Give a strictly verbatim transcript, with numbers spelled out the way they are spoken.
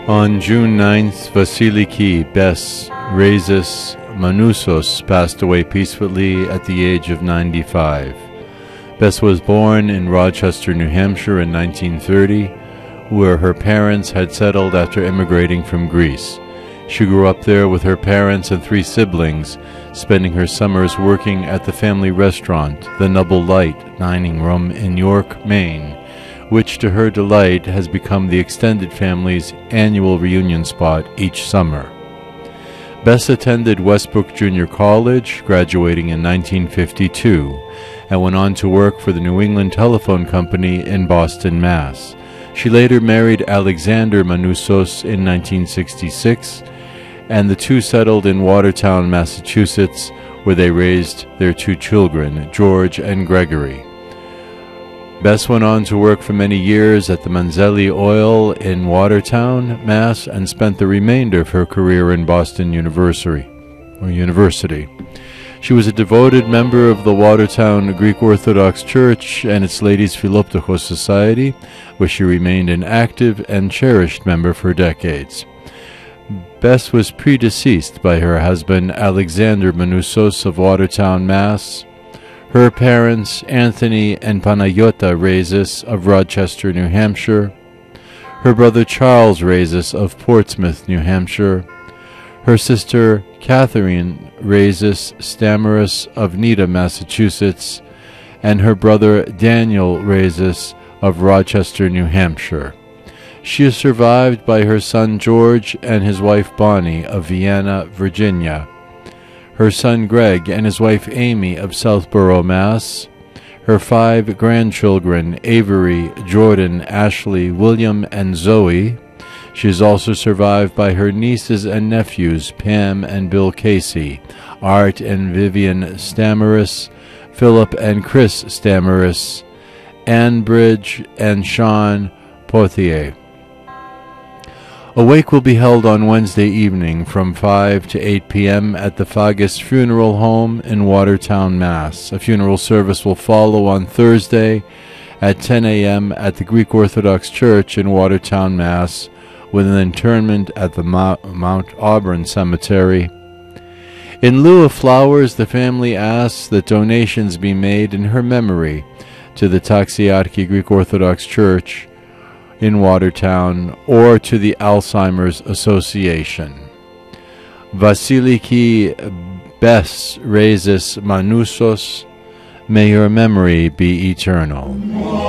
On June ninth, Vasiliki Bes Rezes Manousos passed away peacefully at the age of ninety-five. Bes was born in Rochester, New Hampshire in nineteen thirty, where her parents had settled after immigrating from Greece. She grew up there with her parents and three siblings, spending her summers working at the family restaurant, the Noble Light Dining Room in York, Maine, which to her delight has become the extended family's annual reunion spot each summer. Bes attended Westbrook Junior College, graduating in nineteen fifty-two, and went on to work for the New England Telephone Company in Boston, Mass. She later married Alexander Manousos in nineteen sixty-six, and the two settled in Watertown, Massachusetts, where they raised their two children, George and Gregory. Bes went on to work for many years at the Manzelli Oil in Watertown, Mass., and spent the remainder of her career in Boston University. Or University. She was a devoted member of the Watertown Greek Orthodox Church and its Ladies Philoptochos Society, where she remained an active and cherished member for decades. Bes was predeceased by her husband Alexander Manousos of Watertown, Mass. Her parents, Anthony and Panayota Rezes of Rochester, New Hampshire. Her brother Charles Rezes of Portsmouth, New Hampshire. Her sister Catherine Rezes Stamaris of Needham, Massachusetts. And her brother Daniel Rezes of Rochester, New Hampshire. She is survived by her son George and his wife Bonnie of Vienna, Virginia, her son Greg and his wife Amy of Southborough, Mass., her five grandchildren Avery, Jordan, Ashley, William, and Zoe. She is also survived by her nieces and nephews Pam and Bill Casey, Art and Vivian Stamaris, Philip and Chris Stamaris, Ann Bridge, and Sean Pothier. A wake will be held on Wednesday evening from five to eight p m at the Fagus Funeral Home in Watertown, Mass. A funeral service will follow on Thursday at ten a m at the Greek Orthodox Church in Watertown, Mass., with an interment at the Mount Auburn Cemetery. In lieu of flowers, the family asks that donations be made in her memory to the Taxiarchi Greek Orthodox Church in Watertown or to the Alzheimer's Association. Vasiliki Bes Rezes Manousos, may your memory be eternal.